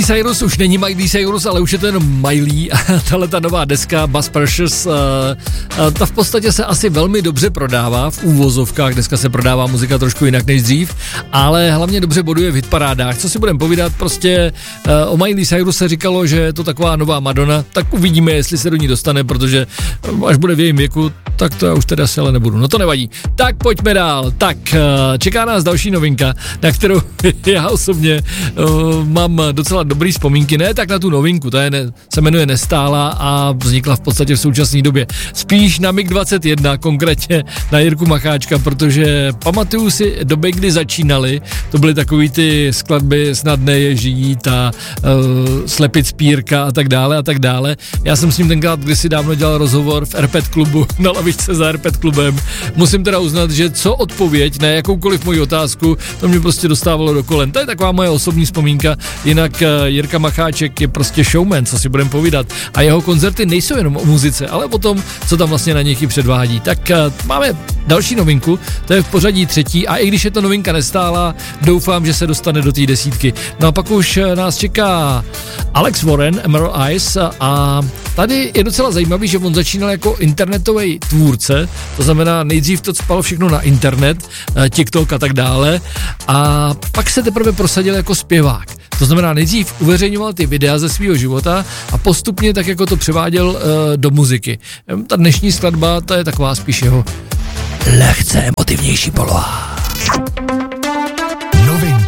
Cyrus už není Miley Cyrus, ale už je to jenom Miley a tahleta nová deska Bass Precious, ta v podstatě se asi velmi dobře prodává v úvozovkách, dneska se prodává muzika trošku jinak než dřív, ale hlavně dobře boduje v hitparádách. Co si budeme povídat, prostě o Miley Cyrus se říkalo, že je to taková nová Madonna, tak uvidíme, jestli se do ní dostane, protože až bude v jejím věku, tak to já už teda asi ale nebudu, no to nevadí. Tak pojďme dál, tak čeká nás další novinka, na kterou já osobně mám docela dobrý vzpomínky, ne tak na tu novinku, se jmenuje Nestála a vznikla v podstatě v současné době. Spíš na MiG-21, konkrétně na Jirku Macháčka, protože pamatuju si doby, kdy začínali, to byly takový ty skladby Snadné je žít a Slepit Pírka a tak dále. Já jsem s ním tenkrát kdysi dávno dělal rozhovor v RPT klubu, na lavičce za RPT klubem. Musím teda uznat, že co odpověď na jakoukoliv moji otázku, to mě prostě dostávalo do kolen. To je taková moje osobní vzpomínka, jinak Jirka Macháček je prostě showman, co si budeme povídat. A jeho koncerty nejsou jenom o muzice, ale o tom, co tam vlastně na nich i předvádí. Tak máme další novinku, to je v pořadí 3. a i když je to novinka Nestála, doufám, že se dostane do té 10. No a pak už nás čeká Alex Warren, Emerald Eyes a tady je docela zajímavý, že on začínal jako internetový tvůrce, to znamená nejdřív to spalo všechno na internet, TikTok a tak dále a pak se teprve prosadil jako zpěvák. To znamená, nejdřív uveřejňoval ty videa ze svého života a postupně tak jako to převáděl do muziky. Ta dnešní skladba, to je taková spíš jeho lehce emotivnější poloha.